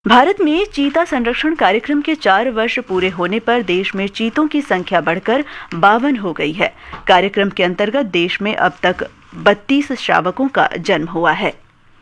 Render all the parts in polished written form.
भारत में चीता संरक्षण कार्यक्रम के 4 वर्ष पूरे होने पर देश में चीतों की संख्या बढ़कर 52 हो गई है। कार्यक्रम के अंतर्गत देश में अब तक 32 शावकों का जन्म हुआ है।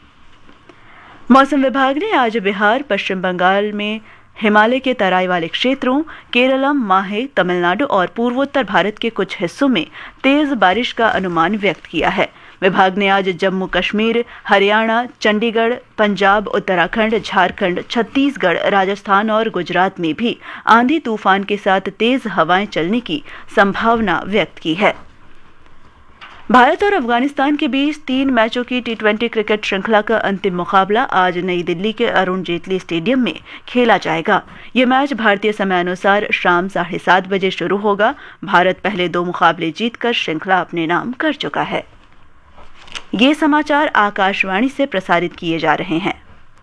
मौसम विभाग ने आज बिहार, पश्चिम बंगाल में हिमालय के तराई वाले क्षेत्रों, केरलम, माहे, तमिलनाडु और पूर्वोत्तर भारत के कुछ हिस्सों में तेज बारिश का अनुमान व्यक्त किया है। विभाग ने आज जम्मू कश्मीर, हरियाणा, चंडीगढ़, पंजाब, उत्तराखंड, झारखंड, छत्तीसगढ़, राजस्थान और गुजरात में भी आंधी तूफान के साथ तेज हवाएं चलने की संभावना व्यक्त की है। भारत और अफगानिस्तान के बीच 3 मैचों की T20 क्रिकेट श्रृंखला का अंतिम मुकाबला आज नई दिल्ली के अरुण जेटली स्टेडियम में खेला जाएगा। ये मैच भारतीय समयानुसार शाम 7:30 बजे शुरू होगा। भारत पहले 2 मुकाबले जीतकर श्रृंखला अपने नाम कर चुका है। ये समाचार आकाशवाणी से प्रसारित किए जा रहे हैं।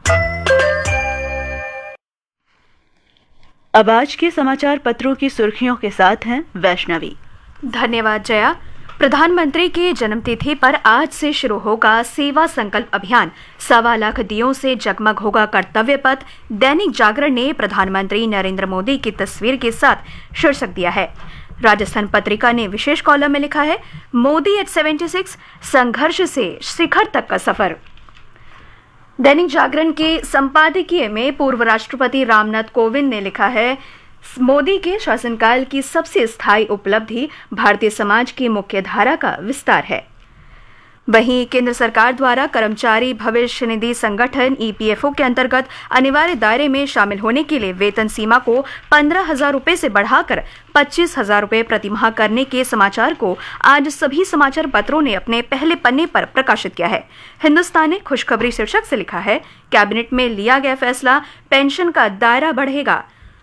अब आज के समाचार पत्रों की सुर्खियों के साथ हैं वैष्णवी। धन्यवाद जया। प्रधानमंत्री की जन्मतिथि पर आज से शुरू होगा सेवा संकल्प अभियान। 1.25 लाख दियों से जगमग होगा कर्तव्य पथ। दैनिक जागरण ने प्रधानमंत्री नरेंद्र मोदी की तस्वीर के साथ शीर्षक दिया है। राजस्थान पत्रिका ने विशेष कॉलम में लिखा है, मोदी एट 76, संघर्ष से शिखर तक का सफर। दैनिक जागरण के संपादकीय में पूर्व राष्ट्रपति रामनाथ कोविंद ने लिखा है, मोदी के शासनकाल की सबसे स्थायी उपलब्धि भारतीय समाज की मुख्य धारा का विस्तार है। वहीं केंद्र सरकार द्वारा कर्मचारी भविष्य निधि संगठन EPFO के अंतर्गत अनिवार्य दायरे में शामिल होने के लिए वेतन सीमा को 15,000 रुपए से बढ़ाकर 25,000 रुपए प्रतिमाह करने के समाचार को आज सभी समाचार पत्रों ने अपने पहले पन्ने पर प्रकाशित किया है। हिंदुस्तान ने खुशखबरी शीर्षक से लिखा है, कैबिनेट में लिया गया फैसला, पेंशन का दायरा बढ़ेगा।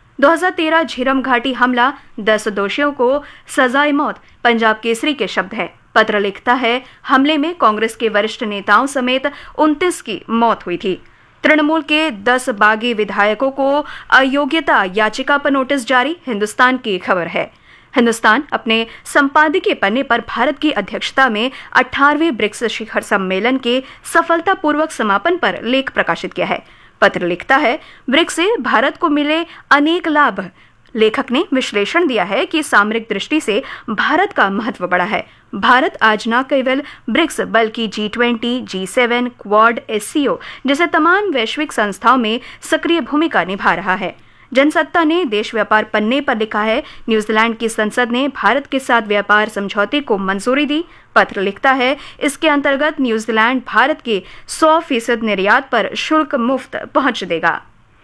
2013 झीरम घाटी हमला, 10 दोषियों को सजाए मौत, पंजाब केसरी के शब्द है। पत्र लिखता है, हमले में कांग्रेस के वरिष्ठ नेताओं समेत 29 की मौत हुई थी। तृणमूल के 10 बागी विधायकों को अयोग्यता याचिका पर नोटिस जारी, हिंदुस्तान की खबर है। हिंदुस्तान अपने संपादकीय पन्ने पर भारत की अध्यक्षता में 18वें ब्रिक्स शिखर सम्मेलन के सफलतापूर्वक समापन पर लेख प्रकाशित किया है। पत्र लिखता है, ब्रिक्स से भारत को मिले अनेक लाभ। लेखक ने विश्लेषण दिया है कि सामरिक दृष्टि से भारत का महत्व बढ़ा है। भारत आज न केवल ब्रिक्स बल्कि G20, G7, क्वाड, SCO जैसे तमाम वैश्विक संस्थाओं में सक्रिय भूमिका निभा रहा है। जनसत्ता ने देश व्यापार पन्ने पर लिखा है, न्यूजीलैंड की संसद ने भारत के साथ व्यापार समझौते को मंजूरी दी। पत्र लिखता है, इसके अंतर्गत न्यूजीलैंड भारत के 100% निर्यात पर शुल्क मुफ्त पहुंच देगा।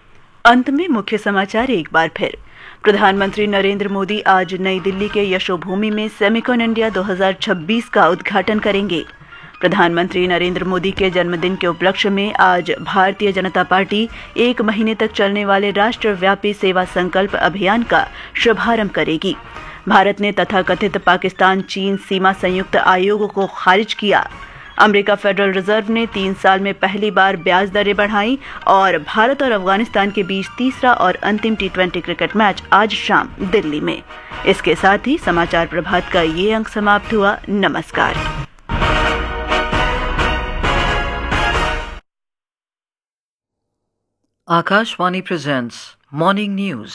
अंत में मुख्य समाचार एक बार फिर। प्रधानमंत्री नरेंद्र मोदी आज नई दिल्ली के यशोभूमि में सेमिकॉन इंडिया 2026 का उद्घाटन करेंगे। प्रधानमंत्री नरेंद्र मोदी के जन्मदिन के उपलक्ष्य में आज भारतीय जनता पार्टी 1 महीने तक चलने वाले राष्ट्रव्यापी सेवा संकल्प अभियान का शुभारंभ करेगी। भारत ने तथाकथित पाकिस्तान चीन सीमा संयुक्त आयोग को खारिज किया। अमेरिका फेडरल रिजर्व ने 3 साल में पहली बार ब्याज दरें बढ़ाई और भारत और अफगानिस्तान के बीच तीसरा और अंतिम T20 क्रिकेट मैच आज शाम दिल्ली में। इसके साथ ही समाचार प्रभात का ये अंक समाप्त हुआ। नमस्कार। Akashvani presents Morning News.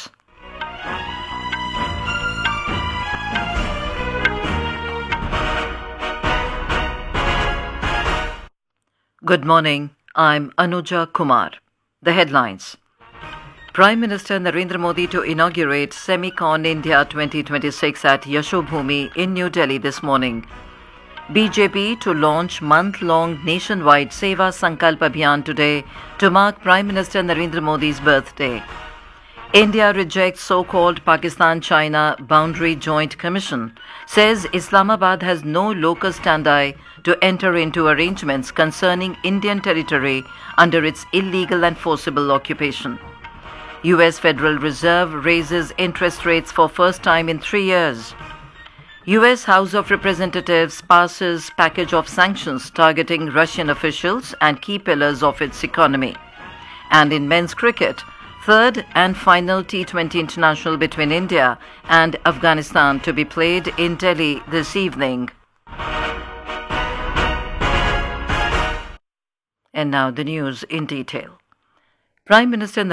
Good morning, I'm Anuja Kumar. The headlines. Prime Minister Narendra Modi to inaugurate Semicon India 2026 at Yashobhoomi in New Delhi this morning. BJP to launch month-long nationwide Seva Sankalp Abhiyan today to mark Prime Minister Narendra Modi's birthday. India rejects so-called Pakistan-China Boundary Joint Commission, says Islamabad has no locus standi to enter into arrangements concerning Indian territory under its illegal and forcible occupation. US Federal Reserve raises interest rates for first time in 3 years. US House of Representatives passes package of sanctions targeting Russian officials and key pillars of its economy. And in men's cricket, third and final T20 international between India and Afghanistan to be played in Delhi this evening. And now the news in detail. Prime Minister